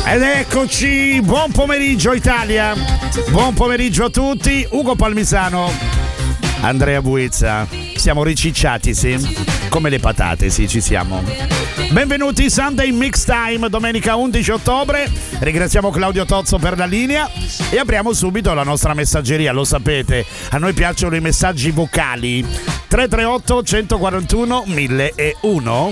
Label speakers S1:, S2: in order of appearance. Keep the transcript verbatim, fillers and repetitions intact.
S1: Ed eccoci, buon pomeriggio Italia, buon pomeriggio a tutti, Ugo Palmisano, Andrea Buizza, siamo ricicciati, sì, come le patate, sì, ci siamo. Benvenuti Sunday Mix Time, domenica undici ottobre, ringraziamo Claudio Tozzo per la linea e apriamo subito la nostra messaggeria, lo sapete, a noi piacciono i messaggi vocali, tre tre otto uno quattro uno uno zero uno.